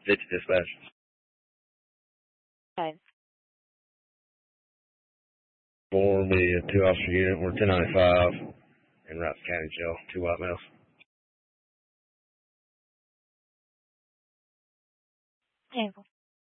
Ditch dispatch. Okay. Form be a 2-officer unit. We're 1095 in Rice County Jail, 2 white males. Okay.